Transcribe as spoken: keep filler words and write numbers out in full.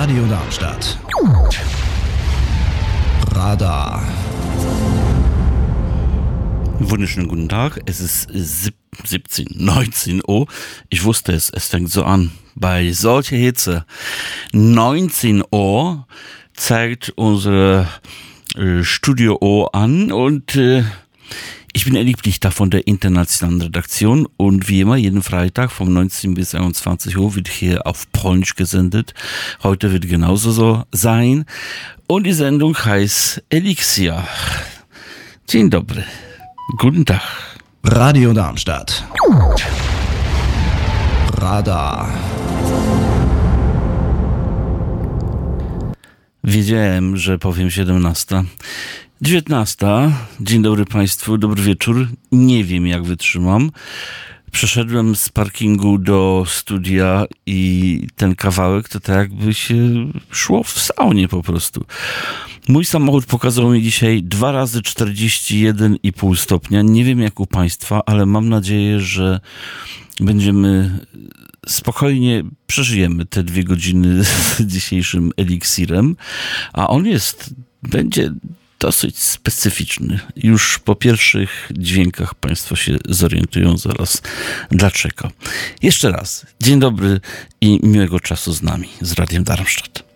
Radio Darmstadt. Radar. Wunderschönen guten Tag. Es ist siebzehn, neunzehn Uhr. Ich wusste es, es fängt so an. Bei solcher Hitze. neunzehn Uhr zeigt unsere äh, Studio an und äh, ich bin Erik Plichter von der internationalen Redaktion und wie immer jeden Freitag vom neunzehn bis einundzwanzig Uhr wird hier auf Polnisch gesendet. Heute wird genauso so sein und die Sendung heißt Elixier. Dzień dobry. Guten Tag. Radio Darmstadt. Radar. Wiedziałem, że powiem siedemnasta. dziewiętnasta. Dzień dobry Państwu, dobry wieczór. Nie wiem, jak wytrzymam. Przeszedłem z parkingu do studia i ten kawałek to tak jakby się szło w saunie po prostu. Mój samochód pokazał mi dzisiaj dwa razy czterdzieści jeden i pół stopnia. Nie wiem jak u Państwa, ale mam nadzieję, że będziemy spokojnie przeżyjemy te dwie godziny z dzisiejszym eliksirem, a on jest, będzie dosyć specyficzny. Już po pierwszych dźwiękach Państwo się zorientują zaraz dlaczego. Jeszcze raz, dzień dobry i miłego czasu z nami, z Radiem Darmstadt.